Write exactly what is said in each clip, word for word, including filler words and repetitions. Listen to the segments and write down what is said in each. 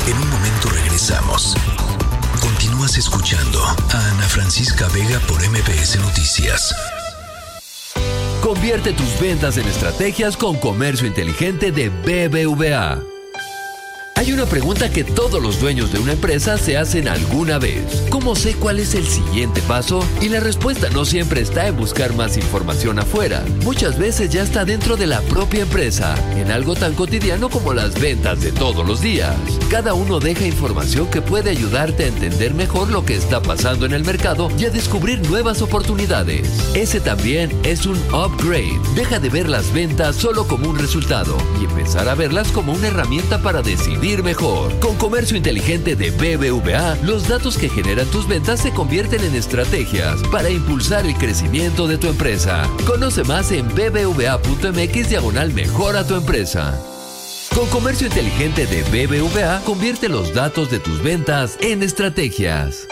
En un momento regresamos. Continúas escuchando a Ana Francisca Vega por M B S Noticias. Convierte tus ventas en estrategias con Comercio Inteligente de B B V A. Hay una pregunta que todos los dueños de una empresa se hacen alguna vez. ¿Cómo sé cuál es el siguiente paso? Y la respuesta no siempre está en buscar más información afuera. Muchas veces ya está dentro de la propia empresa, en algo tan cotidiano como las ventas de todos los días. Cada uno deja información que puede ayudarte a entender mejor lo que está pasando en el mercado y a descubrir nuevas oportunidades. Ese también es un upgrade. Deja de ver las ventas solo como un resultado y empezar a verlas como una herramienta para decidir mejor. Con Comercio Inteligente de B B V A, los datos que generan tus ventas se convierten en estrategias para impulsar el crecimiento de tu empresa. Conoce más en bbva.mx diagonal mejora tu empresa. Con Comercio Inteligente de B B V A, convierte los datos de tus ventas en estrategias.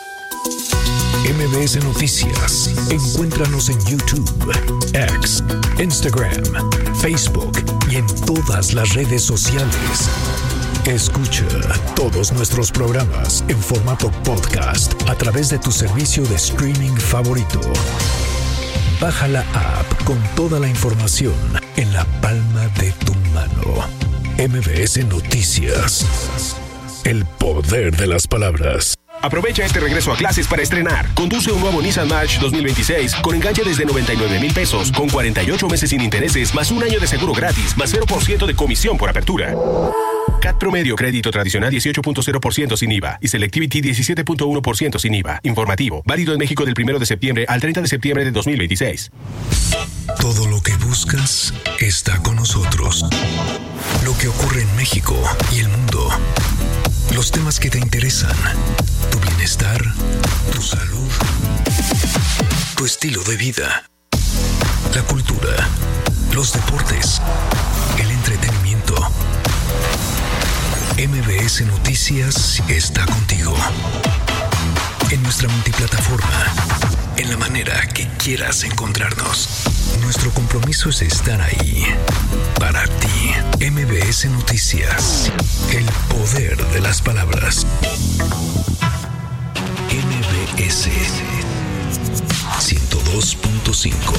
M B S Noticias. Encuéntranos en YouTube, X, Instagram, Facebook y en todas las redes sociales. Escucha todos nuestros programas en formato podcast a través de tu servicio de streaming favorito. Baja la app con toda la información en la palma de tu mano. M B S Noticias. El poder de las palabras. Aprovecha este regreso a clases para estrenar. Conduce un nuevo Nissan March dos mil veintiséis con enganche desde noventa y nueve mil pesos, con cuarenta y ocho meses sin intereses, más un año de seguro gratis, más cero por ciento de comisión por apertura. C A T promedio crédito tradicional dieciocho punto cero por ciento sin I V A y Selectivity diecisiete punto uno por ciento sin I V A. Informativo. Válido en México del primero de septiembre al treinta de septiembre de dos mil veintiséis. Todo lo que buscas está con nosotros. Lo que ocurre en México y el mundo. Los temas que te interesan. Tu bienestar, tu salud, tu estilo de vida, la cultura, los deportes, el entretenimiento. M B S Noticias está contigo. En nuestra multiplataforma, en la manera que quieras encontrarnos. Nuestro compromiso es estar ahí para ti. M B S Noticias. El poder de las palabras. M B S ciento dos punto cinco.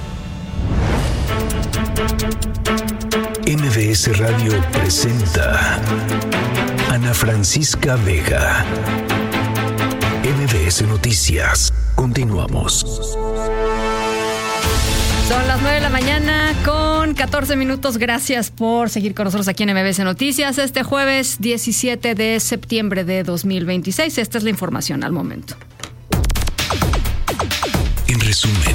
M B S Radio presenta Ana Francisca Vega. M B S Noticias. Continuamos. Son las nueve de la mañana con catorce minutos. Gracias por seguir con nosotros aquí en M B S Noticias. Este jueves diecisiete de septiembre de dos mil veintiséis. Esta es la información al momento. En resumen.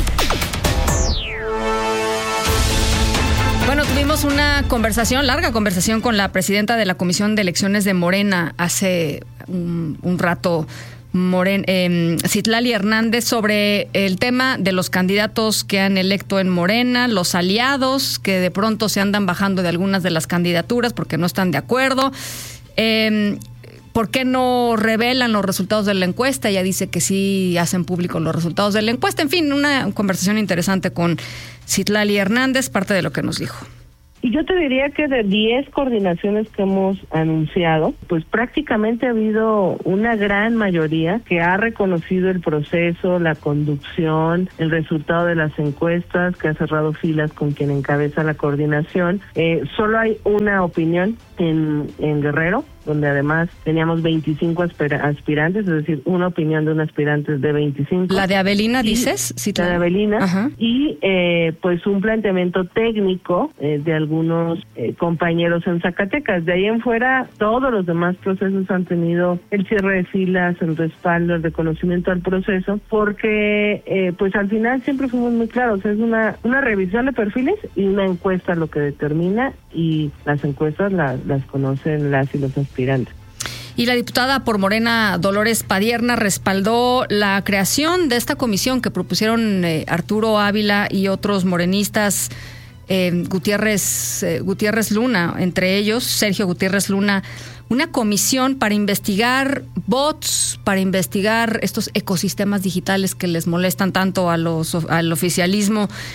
Bueno, tuvimos una conversación, larga conversación con la presidenta de la Comisión de Elecciones de Morena hace un, un rato. Moren, eh, Citlali Hernández, sobre el tema de los candidatos que han electo en Morena, los aliados que de pronto se andan bajando de algunas de las candidaturas porque no están de acuerdo. Eh, ¿Por qué no revelan los resultados de la encuesta? Ella dice que sí hacen públicos los resultados de la encuesta. En fin, una conversación interesante con Citlali Hernández, parte de lo que nos dijo. Y yo te diría que de diez coordinaciones que hemos anunciado, pues prácticamente ha habido una gran mayoría que ha reconocido el proceso, la conducción, el resultado de las encuestas, que ha cerrado filas con quien encabeza la coordinación. Eh, solo hay una opinión en, en Guerrero, donde además teníamos veinticinco aspirantes, es decir, una opinión de un aspirante de veinticinco. ¿La de Avelina, y, dices? Sí, la de Avelina. Ajá. Y eh, pues un planteamiento técnico eh, de algunos eh, compañeros en Zacatecas. De ahí en fuera, todos los demás procesos han tenido el cierre de filas, el respaldo, el reconocimiento al proceso, porque eh, pues al final siempre fuimos muy claros, es una, una revisión de perfiles y una encuesta lo que determina, y las encuestas la, las conocen las y los aspirantes. Y la diputada por Morena, Dolores Padierna, respaldó la creación de esta comisión que propusieron eh, Arturo Ávila y otros morenistas, eh, Gutiérrez, eh, Gutiérrez Luna, entre ellos Sergio Gutiérrez Luna, una comisión para investigar bots, para investigar estos ecosistemas digitales que les molestan tanto a los al oficialismo.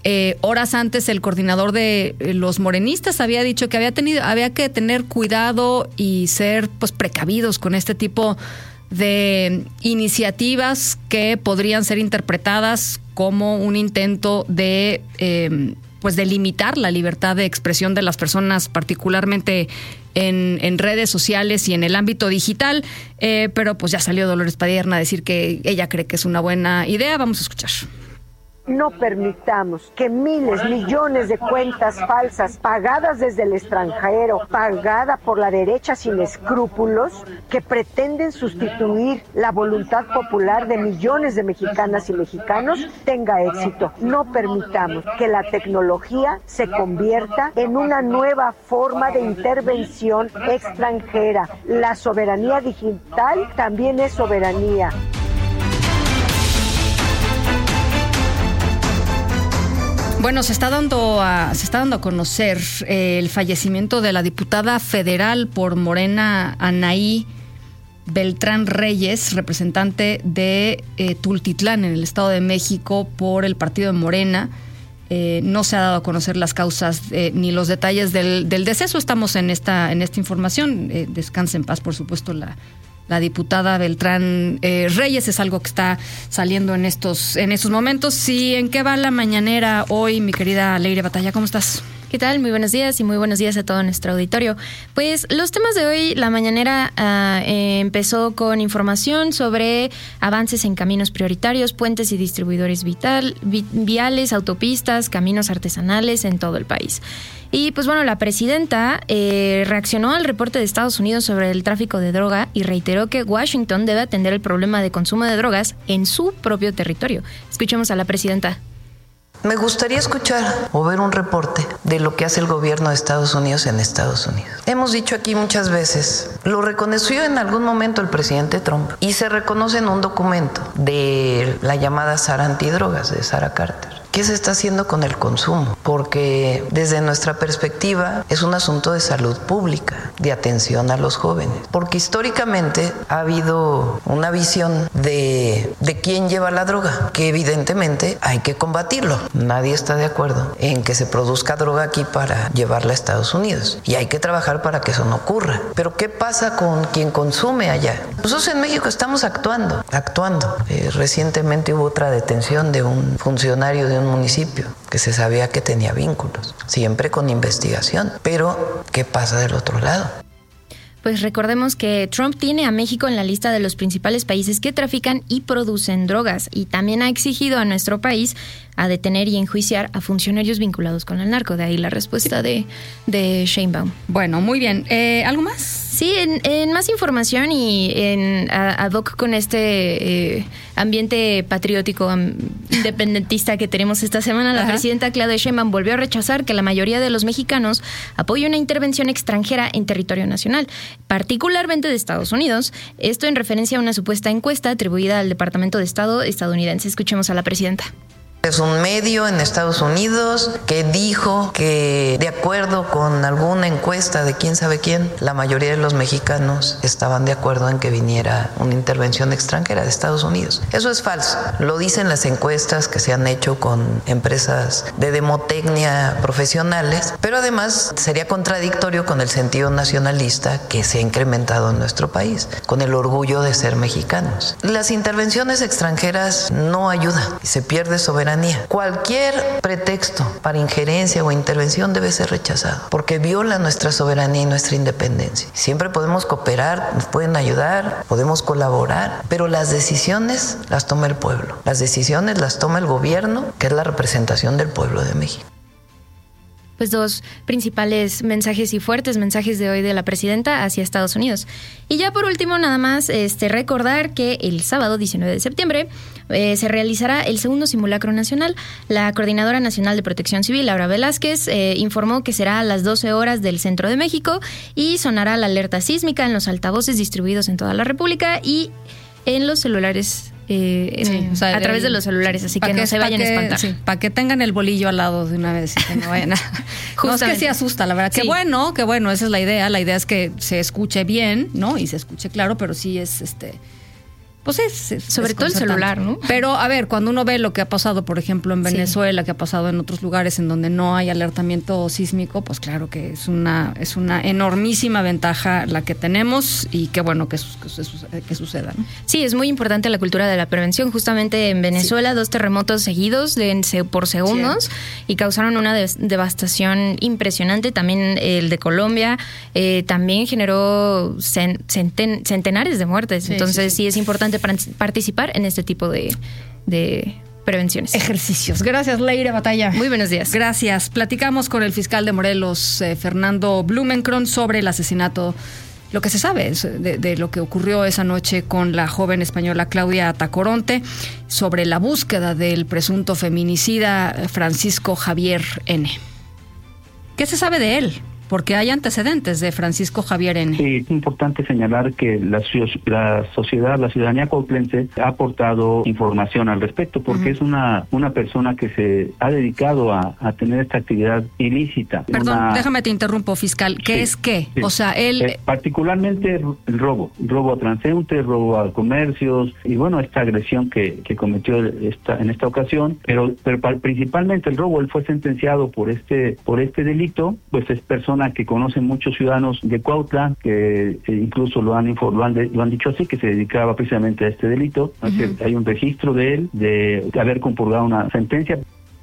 Eh, horas antes el coordinador de eh, los morenistas había dicho que había tenido, había que tener cuidado y ser pues precavidos con este tipo de iniciativas que podrían ser interpretadas como un intento de eh, pues de limitar la libertad de expresión de las personas, particularmente en, en redes sociales y en el ámbito digital. Eh, pero pues ya salió Dolores Padierna a decir que ella cree que es una buena idea. Vamos a escuchar. No permitamos que miles, millones de cuentas falsas pagadas desde el extranjero, pagada por la derecha sin escrúpulos, que pretenden sustituir la voluntad popular de millones de mexicanas y mexicanos, tenga éxito. No permitamos que la tecnología se convierta en una nueva forma de intervención extranjera. La soberanía digital también es soberanía. Bueno, se está dando a, se está dando a conocer eh, el fallecimiento de la diputada federal por Morena, Anaí Beltrán Reyes, representante de eh, Tultitlán, en el Estado de México, por el partido de Morena. Eh, no se ha dado a conocer las causas eh, ni los detalles del, del deceso. Estamos en esta, en esta información. Eh, descanse en paz, por supuesto, la La diputada Beltrán eh, Reyes. Es algo que está saliendo en estos en estos momentos. ¿Y en qué va la mañanera hoy, mi querida Leire Batalla? ¿Cómo estás? ¿Qué tal? Muy buenos días y muy buenos días a todo nuestro auditorio. Pues los temas de hoy, la mañanera uh, eh, empezó con información sobre avances en caminos prioritarios, puentes y distribuidores vital, vi, viales, autopistas, caminos artesanales en todo el país. Y pues bueno, la presidenta eh, reaccionó al reporte de Estados Unidos sobre el tráfico de droga y reiteró que Washington debe atender el problema de consumo de drogas en su propio territorio. Escuchemos a la presidenta. Me gustaría escuchar o ver un reporte de lo que hace el gobierno de Estados Unidos en Estados Unidos. Hemos dicho aquí muchas veces, lo reconoció en algún momento el presidente Trump y se reconoce en un documento de la llamada Sara Antidrogas de Sarah Carter. ¿Qué se está haciendo con el consumo? Porque desde nuestra perspectiva es un asunto de salud pública, de atención a los jóvenes. Porque históricamente ha habido una visión de, de quién lleva la droga, que evidentemente hay que combatirlo. Nadie está de acuerdo en que se produzca droga aquí para llevarla a Estados Unidos. Y hay que trabajar para que eso no ocurra. Pero ¿qué pasa con quien consume allá? Nosotros en México estamos actuando, actuando. Eh, recientemente hubo otra detención de un funcionario de un municipio que se sabía que tenía vínculos, siempre con investigación. Pero, ¿qué pasa del otro lado? Pues recordemos que Trump tiene a México en la lista de los principales países que trafican y producen drogas, y también ha exigido a nuestro país a detener y enjuiciar a funcionarios vinculados con el narco. De ahí la respuesta de, de Sheinbaum. Bueno, muy bien. Eh, ¿Algo más? Sí, en, en más información y en ad hoc con este eh, ambiente patriótico um, independentista que tenemos esta semana, la Ajá. presidenta Claudia Sheinbaum volvió a rechazar que la mayoría de los mexicanos apoye una intervención extranjera en territorio nacional, particularmente de Estados Unidos. Esto en referencia a una supuesta encuesta atribuida al Departamento de Estado estadounidense. Escuchemos a la presidenta. Es un medio en Estados Unidos que dijo que, de acuerdo con alguna encuesta de quién sabe quién, la mayoría de los mexicanos estaban de acuerdo en que viniera una intervención extranjera de Estados Unidos. Eso es falso. Lo dicen las encuestas que se han hecho con empresas de demotecnia profesionales, pero además sería contradictorio con el sentido nacionalista que se ha incrementado en nuestro país, con el orgullo de ser mexicanos. Las intervenciones extranjeras no ayudan, se pierde soberanía. Cualquier pretexto para injerencia o intervención debe ser rechazado, porque viola nuestra soberanía y nuestra independencia. Siempre podemos cooperar, nos pueden ayudar, podemos colaborar, pero las decisiones las toma el pueblo. Las decisiones las toma el gobierno, que es la representación del pueblo de México. Pues dos principales mensajes y fuertes mensajes de hoy de la presidenta hacia Estados Unidos. Y ya por último, nada más este recordar que el sábado diecinueve de septiembre eh, se realizará el segundo simulacro nacional. La Coordinadora Nacional de Protección Civil, Laura Velázquez, eh, informó que será a las doce horas del centro de México y sonará la alerta sísmica en los altavoces distribuidos en toda la República y en los celulares. Eh, en, sí, o sea, a través el, de los celulares, así que no se vayan que, a espantar. Sí, para que tengan el bolillo al lado de una vez y que no vayan a... No, es que sí asusta, la verdad. Sí. Qué bueno, qué bueno, esa es la idea. La idea es que se escuche bien, ¿no? Y se escuche claro, pero sí es este Pues es, es sobre todo el celular, ¿no? Pero a ver, cuando uno ve lo que ha pasado, por ejemplo, en Venezuela, sí. que ha pasado en otros lugares en donde no hay alertamiento sísmico, pues claro que es una es una enormísima ventaja la que tenemos y qué bueno que, que, que suceda, ¿no? Sí, es muy importante la cultura de la prevención. Justamente en Venezuela, sí. dos terremotos seguidos de, por segundos sí. y causaron una de, devastación impresionante. También el de Colombia eh, también generó centen, centenares de muertes. Sí, Entonces sí, sí. sí es importante para participar en este tipo de, de prevenciones. Ejercicios. Gracias, Leire Batalla. Muy buenos días. Gracias. Platicamos con el fiscal de Morelos, eh, Fernando Blumenkron, sobre el asesinato, lo que se sabe de, de lo que ocurrió esa noche con la joven española Claudia Tacoronte, sobre la búsqueda del presunto feminicida Francisco Javier N. ¿Qué se sabe de él? Porque hay antecedentes de Francisco Javier N. Sí, es importante señalar que la, la sociedad, la ciudadanía cuautlense ha aportado información al respecto, porque uh-huh. es una una persona que se ha dedicado a, a tener esta actividad ilícita. Perdón, una... déjame te interrumpo, fiscal. ¿Qué sí, es qué? Sí. O sea, él... Eh, particularmente el robo, robo a transeúntes, robo a comercios, y bueno, esta agresión que, que cometió esta, en esta ocasión, pero, pero principalmente el robo. Él fue sentenciado por este, por este delito, pues es persona que conocen muchos ciudadanos de Cuautla, que incluso lo han, lo han, de, lo han dicho así, que se dedicaba precisamente a este delito. Uh-huh. Que hay un registro de él, de, de haber compurgado una sentencia.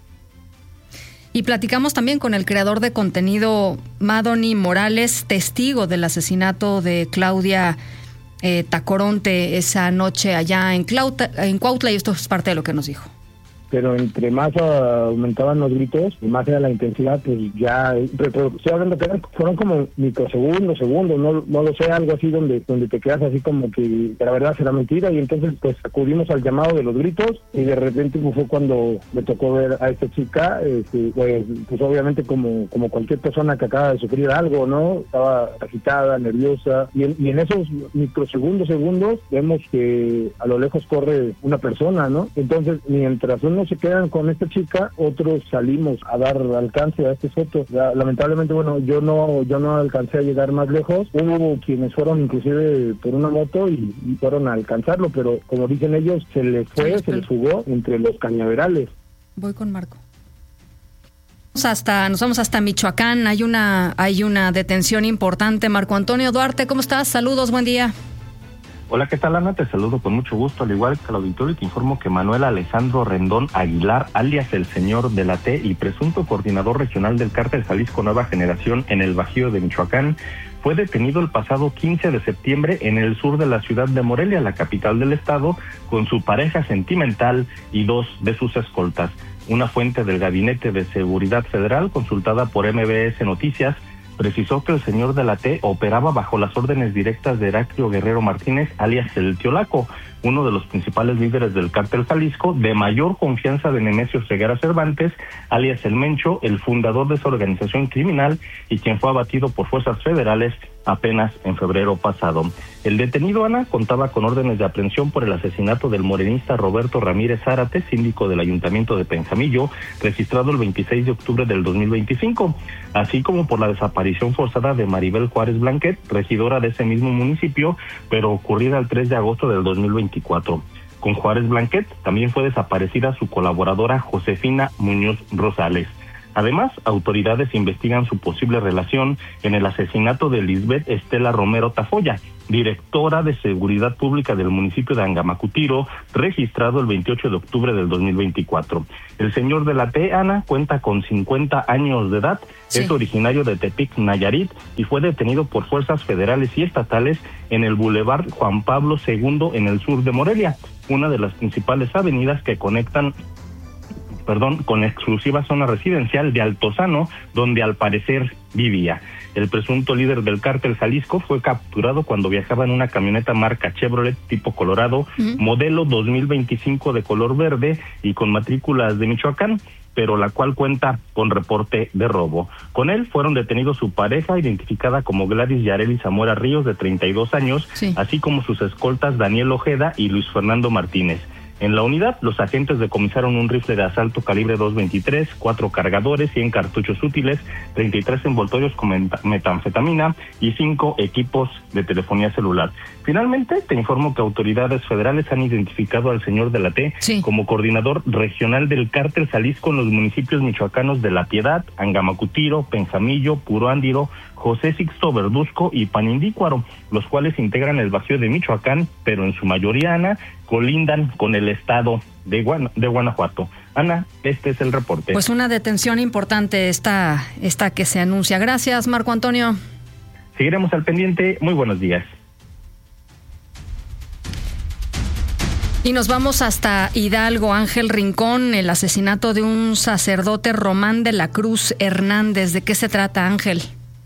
Y platicamos también con el creador de contenido, Madoni Morales, testigo del asesinato de Claudia eh, Tacoronte esa noche allá en, Clauta, en Cuautla, y esto es parte de lo que nos dijo. Pero entre más aumentaban los gritos y más era la intensidad, pues ya, pero estoy hablando que fueron como microsegundos, segundos, no, no lo sé, algo así donde donde te quedas así como que la verdad será mentira, y entonces pues acudimos al llamado de los gritos y de repente pues, fue cuando me tocó ver a esta chica, este, pues, pues obviamente como como cualquier persona que acaba de sufrir algo, ¿no? Estaba agitada, nerviosa, y en, y en esos microsegundos, segundos, vemos que a lo lejos corre una persona, ¿no? Entonces, mientras uno se quedan con esta chica, otros salimos a dar alcance a este soto. Ya, lamentablemente, bueno, yo no yo no alcancé a llegar más lejos. Hubo quienes fueron inclusive por una moto y, y fueron a alcanzarlo, pero como dicen ellos, se les fue, se les fugó entre los cañaverales. Voy con Marco. Hasta, nos vamos hasta Michoacán. Hay una, hay una detención importante. Marco Antonio Duarte, ¿cómo estás? Saludos, buen día. Hola, ¿qué tal, Ana? Te saludo con mucho gusto, al igual que al auditorio, y te informo que Manuel Alejandro Rendón Aguilar, alias el Señor de la T y presunto coordinador regional del Cártel Jalisco Nueva Generación en el Bajío de Michoacán, fue detenido el pasado quince de septiembre en el sur de la ciudad de Morelia, la capital del estado, con su pareja sentimental y dos de sus escoltas. Una fuente del Gabinete de Seguridad Federal, consultada por M B S Noticias, precisó que el Señor de la T operaba bajo las órdenes directas de Heraclio Guerrero Martínez, alias el Tiolaco, uno de los principales líderes del Cártel Jalisco, de mayor confianza de Nemesio Ceguera Cervantes, alias el Mencho, el fundador de esa organización criminal y quien fue abatido por fuerzas federales apenas en febrero pasado. El detenido, Ana, contaba con órdenes de aprehensión por el asesinato del morenista Roberto Ramírez Zárate, síndico del Ayuntamiento de Penjamillo, registrado el veintiséis de octubre del dos mil veinticinco, así como por la desaparición forzada de Maribel Juárez Blanquet, regidora de ese mismo municipio, pero ocurrida el tres de agosto del dos mil veinticuatro. Con Juárez Blanquet también fue desaparecida su colaboradora Josefina Muñoz Rosales. Además, autoridades investigan su posible relación en el asesinato de Lisbeth Estela Romero Tafoya, directora de Seguridad Pública del municipio de Angamacutiro, registrado el veintiocho de octubre del dos mil veinticuatro. El señor de la T, Ana, cuenta con cincuenta años de edad, sí. Es originario de Tepic, Nayarit, y fue detenido por fuerzas federales y estatales en el Boulevard Juan Pablo segundo en el sur de Morelia, una de las principales avenidas que conectan perdón, con exclusiva zona residencial de Altozano, donde al parecer vivía. El presunto líder del Cártel Jalisco fue capturado cuando viajaba en una camioneta marca Chevrolet tipo Colorado, uh-huh. modelo dos mil veinticinco de color verde y con matrículas de Michoacán, pero la cual cuenta con reporte de robo. Con él fueron detenidos su pareja, identificada como Gladys Yareli Zamora Ríos, de treinta y dos años, sí. así como sus escoltas Daniel Ojeda y Luis Fernando Martínez. En la unidad, los agentes decomisaron un rifle de asalto calibre dos veintitrés, cuatro cargadores, cien cartuchos útiles, treinta y tres envoltorios con metanfetamina y cinco equipos de telefonía celular. Finalmente, te informo que autoridades federales han identificado al señor de la T sí. como coordinador regional del Cártel Jalisco en los municipios michoacanos de La Piedad, Angamacutiro, Penjamillo, Puro Ándiro, José Sixto Verduzco y Panindícuaro, los cuales integran el Bajío de Michoacán, pero en su mayoría, Ana, colindan con el estado de, Guan- de Guanajuato. Ana, este es el reporte. Pues una detención importante esta, esta que se anuncia. Gracias, Marco Antonio. Seguiremos al pendiente. Muy buenos días. Y nos vamos hasta Hidalgo. Ángel Rincón, el asesinato de un sacerdote, Román de la Cruz Hernández. ¿De qué se trata, Ángel?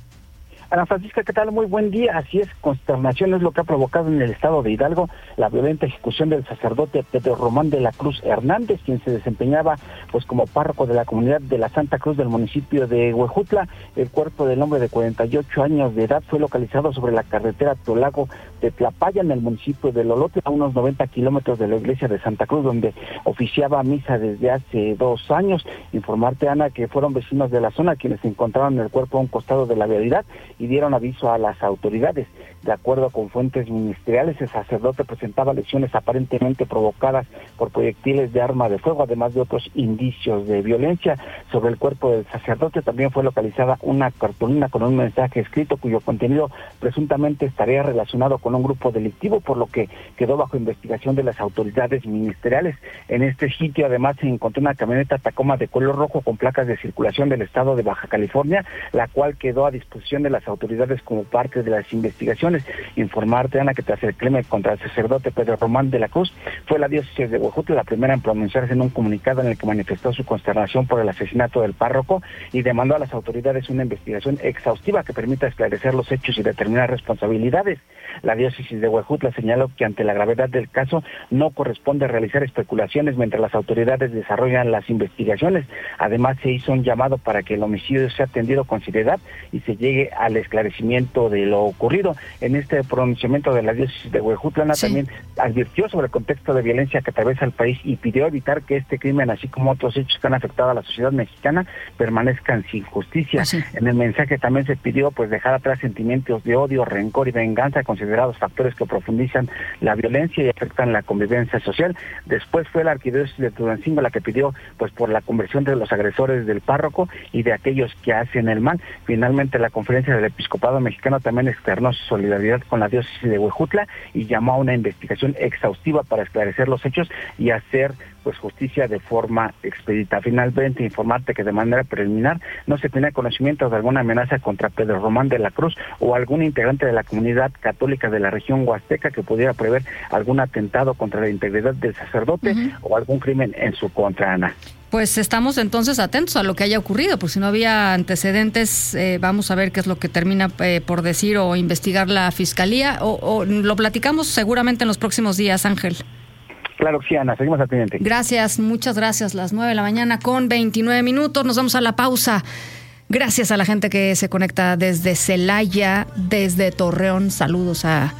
Ana Francisca, ¿qué tal? Muy buen día. Así es, consternación es lo que ha provocado en el estado de Hidalgo la violenta ejecución del sacerdote Pedro Román de la Cruz Hernández, quien se desempeñaba pues como párroco de la comunidad de la Santa Cruz del municipio de Huejutla. El cuerpo del hombre de cuarenta y ocho años de edad fue localizado sobre la carretera Tolago de Tlapaya, en el municipio de Lolotla, a unos noventa kilómetros de la iglesia de Santa Cruz, donde oficiaba misa desde hace dos años. Informarte, Ana, que fueron vecinos de la zona quienes encontraron el cuerpo a un costado de la vialidad y dieron aviso a las autoridades. De acuerdo con fuentes ministeriales, el sacerdote presentaba lesiones aparentemente provocadas por proyectiles de arma de fuego, además de otros indicios de violencia. Sobre el cuerpo del sacerdote también fue localizada una cartulina con un mensaje escrito cuyo contenido presuntamente estaría relacionado con un grupo delictivo, por lo que quedó bajo investigación de las autoridades ministeriales. En este sitio además se encontró una camioneta Tacoma de color rojo con placas de circulación del estado de Baja California, la cual quedó a disposición de las autoridades como parte de las investigaciones. Informarte, Ana, que tras el crimen contra el sacerdote Pedro Román de la Cruz, fue la diócesis de Huejutla la primera en pronunciarse en un comunicado en el que manifestó su consternación por el asesinato del párroco y demandó a las autoridades una investigación exhaustiva que permita esclarecer los hechos y determinar responsabilidades. La diócesis de Huejutla señaló que ante la gravedad del caso no corresponde realizar especulaciones mientras las autoridades desarrollan las investigaciones. Además, se hizo un llamado para que el homicidio sea atendido con seriedad y se llegue al esclarecimiento de lo ocurrido. En este pronunciamiento de la diócesis de Huejutla, sí. también advirtió sobre el contexto de violencia que atraviesa el país y pidió evitar que este crimen, así como otros hechos que han afectado a la sociedad mexicana, permanezcan sin justicia. Sí. En el mensaje también se pidió pues dejar atrás sentimientos de odio, rencor y venganza, considerados factores que profundizan la violencia y afectan la convivencia social. Después fue la arquidiócesis de Tulancingo la que pidió pues por la conversión de los agresores del párroco y de aquellos que hacen el mal. Finalmente, la Conferencia del Episcopado Mexicano también externó su solidaridad con la diócesis de Huejutla y llamó a una investigación exhaustiva para esclarecer los hechos y hacer pues justicia de forma expedita. Finalmente, informarte que de manera preliminar no se tiene conocimiento de alguna amenaza contra Pedro Román de la Cruz o algún integrante de la comunidad católica de la región huasteca que pudiera prever algún atentado contra la integridad del sacerdote uh-huh. o algún crimen en su contra, Ana. Pues estamos entonces atentos a lo que haya ocurrido, por si no había antecedentes, eh, vamos a ver qué es lo que termina eh, por decir o investigar la Fiscalía, o, o lo platicamos seguramente en los próximos días, Ángel. Claro que sí, Ana, seguimos al pendiente. Gracias, muchas gracias. Las nueve de la mañana con veintinueve minutos, nos vamos a la pausa. Gracias a la gente que se conecta desde Celaya, desde Torreón, saludos a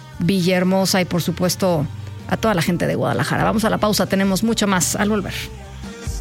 Villahermosa y por supuesto a toda la gente de Guadalajara. Vamos a la pausa, tenemos mucho más al volver.